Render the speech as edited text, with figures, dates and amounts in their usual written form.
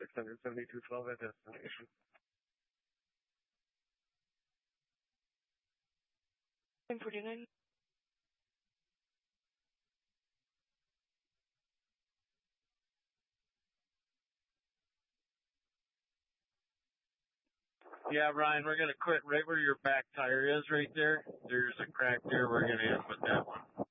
672.12 at destination. I'm 49. Yeah, Ryan, we're going to quit right where your back tire is right there. There's a crack there. We're going to input that one.